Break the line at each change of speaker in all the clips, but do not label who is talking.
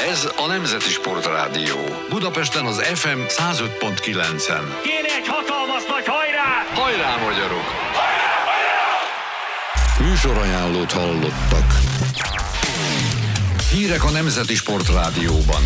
Ez a Nemzeti Sportrádió. Budapesten az FM 105.9-en.
Kéne egy hatalmas nagy hajrá!
Hajrá, magyarok! Hajrá, hajrá! Műsorajánlót hallottak. Hírek a Nemzeti Sportrádióban.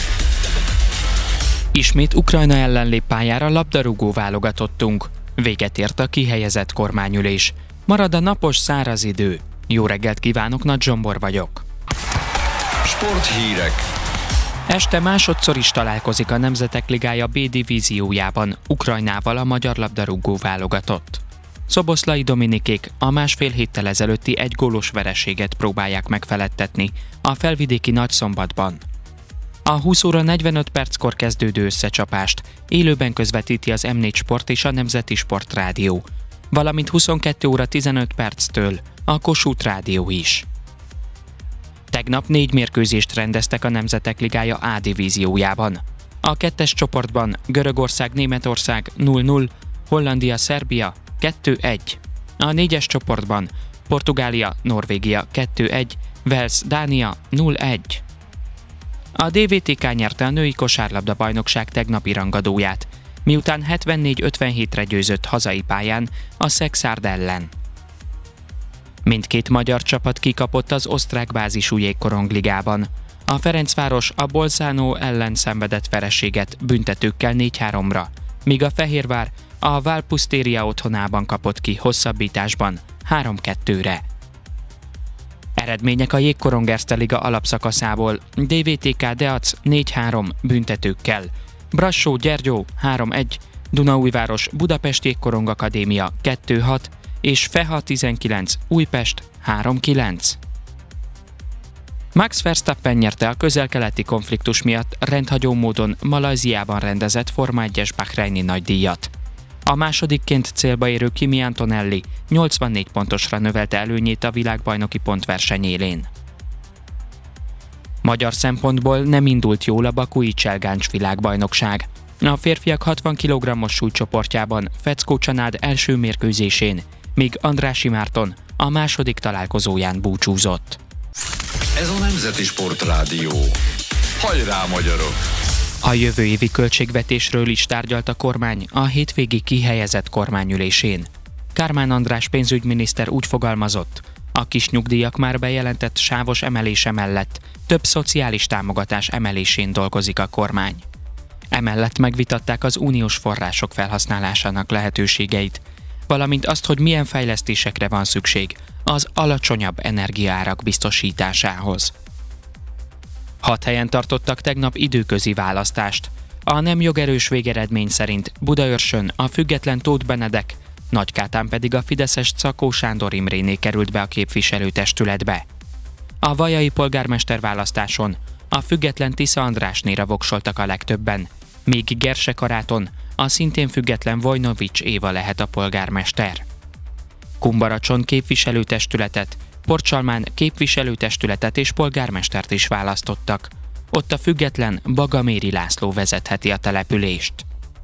Ismét Ukrajna ellen lép pályára labdarúgó válogatottunk. Véget ért a kihelyezett kormányülés. Marad a napos, száraz idő. Jó reggelt kívánok, Nagy Zsombor vagyok.
Sporthírek.
Este másodszor is találkozik a Nemzetek Ligája B divíziójában Ukrajnával a magyar labdarúgó válogatott. Szoboszlai Dominikék a másfél héttel ezelőtti egygólos vereséget próbálják megfeledtetni a felvidéki Nagyszombatban. A 20 óra 45 perckor kezdődő összecsapást élőben közvetíti az M4 Sport és a Nemzeti Sportrádió, valamint 22 óra 15 perctől a Kossuth Rádió is. Tegnap 4 mérkőzést rendeztek a Nemzetek Ligája A divíziójában. A 2-es csoportban Görögország-Németország 0-0, Hollandia-Szerbia 2-1. A 4-es csoportban Portugália-Norvégia 2-1, Wales-Dánia 0-1. A DVTK nyerte a női kosárlabda-bajnokság tegnapi rangadóját, miután 74-57-re győzött hazai pályán a Szekszárd ellen. Mindkét magyar csapat kikapott az osztrák bázisú jégkorongligában. A Ferencváros a Bolzano ellen szenvedett vereséget büntetőkkel 4-3-ra, míg a Fehérvár a Valpusztéria otthonában kapott ki hosszabbításban 3-2-re. Eredmények a Jégkorong Erste Liga alapszakaszából: DVTK Deac 4-3 büntetőkkel, Brassó-Gyergyó 3-1, Dunaújváros Budapest Jégkorong Akadémia 2-6 és Feha 19 Újpest 3-9. Max Verstappen nyerte a közel-keleti konfliktus miatt rendhagyó módon Malajziában rendezett Forma 1-es bahreini nagydíjat. A másodikként célba érő Kimi Antonelli 84 pontosra növelte előnyét a világbajnoki pontverseny élén. Magyar szempontból nem indult jól a bakui Cselgáncs világbajnokság. A férfiak 60 kg-os súlycsoportjában Feckó Csanád első mérkőzésén, míg Andrássy Márton a második találkozóján búcsúzott.
Ez a Nemzeti Sportrádió. Hajrá, magyarok!
A jövő évi költségvetésről is tárgyalt a kormány a hétvégi kihelyezett kormányülésén. Kármán András pénzügyminiszter úgy fogalmazott, a kis nyugdíjak már bejelentett sávos emelése mellett több szociális támogatás emelésén dolgozik a kormány. Emellett megvitatták az uniós források felhasználásának lehetőségeit, valamint azt, hogy milyen fejlesztésekre van szükség az alacsonyabb energiaárak biztosításához. 6 helyen tartottak tegnap időközi választást. A nem jogerős végeredmény szerint Budaörsön a független Tóth Benedek, Nagykátán pedig a fideszes Czakó Sándor Imréné került be a képviselőtestületbe. A vajai polgármester választáson a független Tisza Andrásnéra voksoltak a legtöbben, míg Gersekaráton a szintén független Vojnovics Éva lehet a polgármester. Kumbaracson képviselőtestületet, Porcsalmán képviselőtestületet és polgármestert is választottak. Ott a független Bagaméri László vezetheti a települést.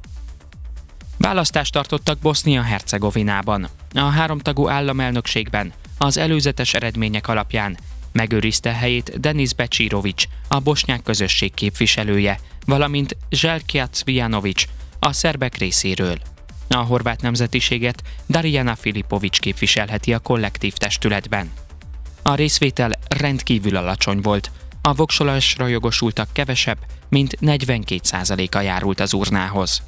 Választást tartottak Bosznia-Hercegovinában. A 3 tagú államelnökségben az előzetes eredmények alapján megőrizte helyét Denis Becsirovics, a bosnyák közösség képviselője, valamint Željko Cvijanović a szerbek részéről. A horvát nemzetiséget Darijana Filipović képviselheti a kollektív testületben. A részvétel rendkívül alacsony volt, a voksolásra jogosultak kevesebb, mint 42%-a járult az urnához.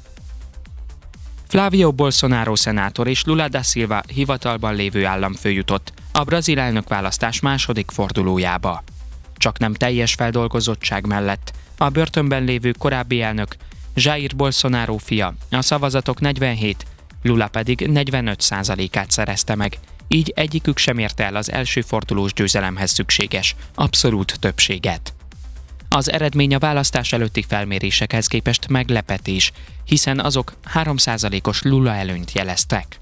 Flávio Bolsonaro szenátor és Lula da Silva hivatalban lévő államfő jutott a brazil elnökválasztás második fordulójába. Csak nem teljes feldolgozottság mellett a börtönben lévő korábbi elnök, Jair Bolsonaro fia a szavazatok 47, Lula pedig 45%-át szerezte meg, így egyikük sem érte el az első fordulós győzelemhez szükséges abszolút többséget. Az eredmény a választás előtti felmérésekhez képest meglepetés, hiszen azok 3%-os Lula előnyt jeleztek.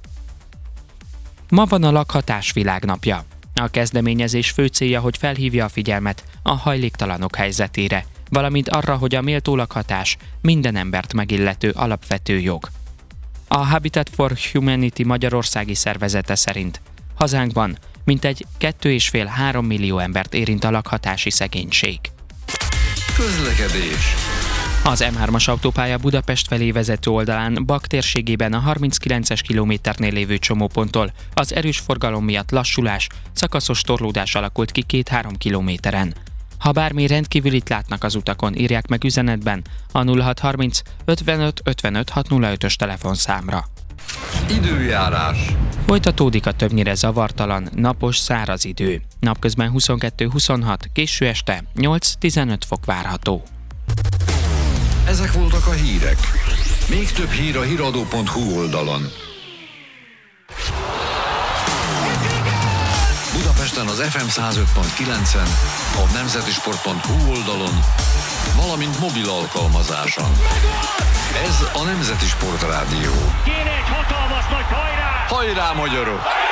Ma van a lakhatás világnapja. A kezdeményezés fő célja, hogy felhívja a figyelmet a hajléktalanok helyzetére, valamint arra, hogy a méltó lakhatás minden embert megillető alapvető jog. A Habitat for Humanity magyarországi szervezete szerint hazánkban mintegy 2,5-3 millió embert érint a lakhatási szegénység.
Közlekedés.
Az M3-as autópálya Budapest felé vezető oldalán Bak térségében a 39-es kilométernél lévő csomóponttól az erős forgalom miatt lassulás, szakaszos torlódás alakult ki 2-3 kilométeren. Ha bármi rendkívülit látnak az utakon, írják meg üzenetben a 0630 55 55 605-ös telefonszámra.
Időjárás.
Folytatódik a többnyire zavartalan, napos, száraz idő. Napközben 22-26, késő este 8-15 fok várható.
Ezek voltak a hírek. Még több hír a hiradó.hu oldalon. Budapesten az FM 105.9-en, a nemzetisport.hu oldalon, valamint mobil alkalmazáson. Ez a Nemzeti Sport Rádió.
Kéne egy hatalmas nagy hajrá!
Hajrá, magyarok!